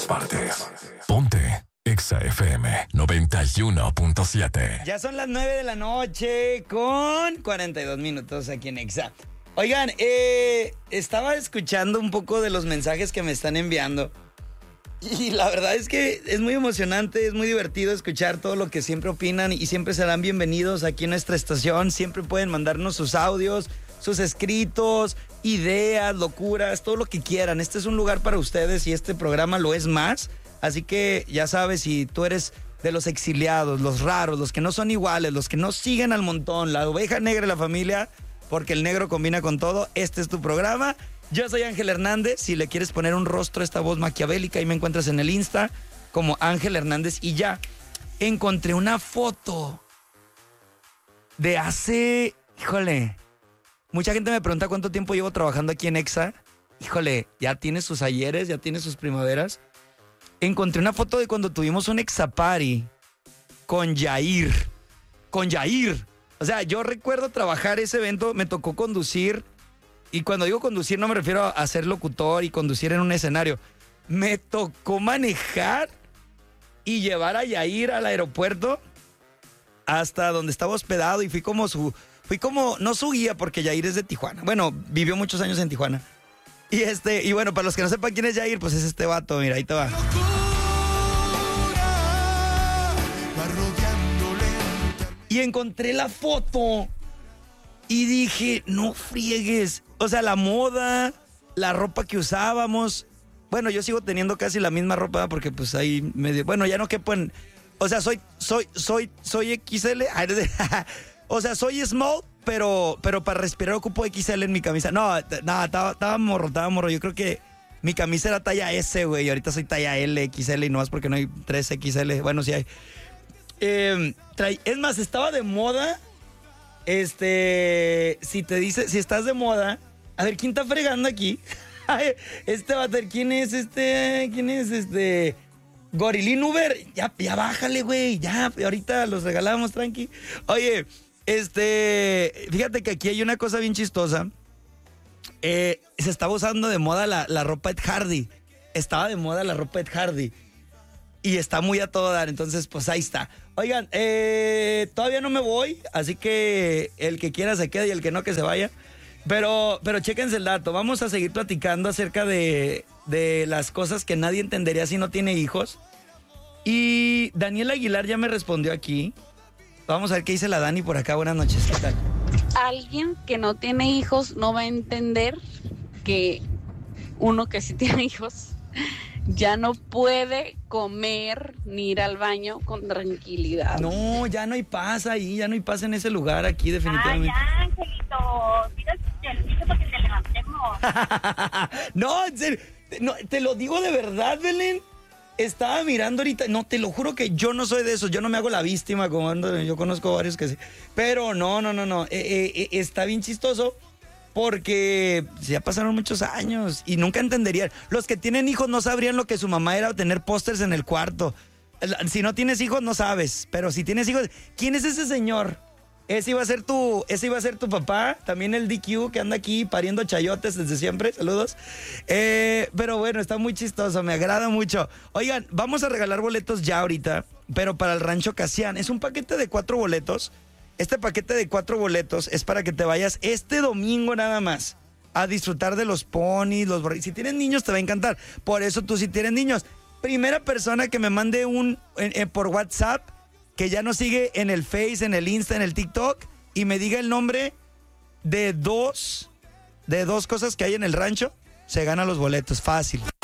partes. Ponte Exa FM 91.7. Ya son las 9 de la noche con 42 minutos aquí en Exa. Oigan, estaba escuchando un poco de los mensajes que me están enviando. Y la verdad es que es muy emocionante, es muy divertido escuchar todo lo que siempre opinan y siempre serán bienvenidos aquí en nuestra estación. Siempre pueden mandarnos sus audios, sus escritos, ideas, locuras, todo lo que quieran. Este es un lugar para ustedes y este programa lo es más. Así que ya sabes, si tú eres de los exiliados, los raros, los que no son iguales, los que no siguen al montón, la oveja negra de la familia, porque el negro combina con todo, este es tu programa. Yo soy Ángel Hernández. Si le quieres poner un rostro a esta voz maquiavélica, ahí me encuentras en el Insta como Ángel Hernández. Y ya encontré una foto de hace... Híjole, mucha gente me pregunta cuánto tiempo llevo trabajando aquí en Exa. Híjole, ya tiene sus ayeres, ya tiene sus primaveras. Encontré una foto de cuando tuvimos un Exa Party con Yair. Con Yair. O sea, yo recuerdo trabajar ese evento, me tocó conducir. Y cuando digo conducir no me refiero a ser locutor y conducir en un escenario. Me tocó manejar y llevar a Yair al aeropuerto hasta donde estaba hospedado y fui como, no su guía porque Yair es de Tijuana. Bueno, vivió muchos años en Tijuana. Y bueno, para los que no sepan quién es Yair, pues es este vato, mira, ahí te va. Y encontré la foto y dije, no friegues. O sea, la moda, la ropa que usábamos. Bueno, yo sigo teniendo casi la misma ropa porque pues ahí medio... Bueno, ya no quepo en... O sea, soy XL. O sea, soy small, pero para respirar ocupo XL en mi camisa. No, estaba morro. Yo creo que mi camisa era talla S, güey. Y ahorita soy talla L, XL y nomás porque no hay 3XL. Bueno, sí hay. Es más, estaba de moda. Si estás de moda, a ver, ¿quién está fregando aquí? Va a ser, ¿quién es Gorilín Uber? Ya bájale, güey, ya, ahorita los regalamos, tranqui. Oye, fíjate que aquí hay una cosa bien chistosa. Se estaba usando de moda la ropa Ed Hardy. Estaba de moda la ropa Ed Hardy. Y está muy a todo dar, entonces pues ahí está. Oigan, todavía no me voy, así que el que quiera se queda y el que no que se vaya. Pero chéquense el dato, vamos a seguir platicando acerca de las cosas que nadie entendería si no tiene hijos. Y Daniel Aguilar ya me respondió aquí. Vamos a ver qué dice la Dani por acá, buenas noches, ¿qué tal? Alguien que no tiene hijos no va a entender que uno que sí tiene hijos ya no puede comer ni ir al baño con tranquilidad. No, ya no hay paz ahí, ya no hay paz en ese lugar aquí definitivamente. Ya, Angelito, mira el servicio para que te levantemos. No, en serio, no, te lo digo de verdad, Belén. Estaba mirando ahorita, no, te lo juro que yo no soy de esos, yo no me hago la víctima como yo conozco varios que sí. Pero no, está bien chistoso. Porque ya pasaron muchos años y nunca entenderían. Los que tienen hijos no sabrían lo que su mamá era tener pósters en el cuarto. Si no tienes hijos no sabes, pero si tienes hijos, ¿quién es ese señor? Ese iba a ser tu papá, también el DQ que anda aquí pariendo chayotes desde siempre, saludos. Pero bueno, está muy chistoso, me agrada mucho. Oigan, vamos a regalar boletos ya ahorita, pero para el Rancho Casián. Es un paquete de 4 boletos. Este paquete de 4 boletos es para que te vayas este domingo nada más a disfrutar de los ponis, los borregos. Si tienes niños te va a encantar. Por eso tú si tienes niños, primera persona que me mande por WhatsApp, que ya nos sigue en el Face, en el Insta, en el TikTok, y me diga el nombre de dos cosas que hay en el rancho, se gana los boletos, fácil.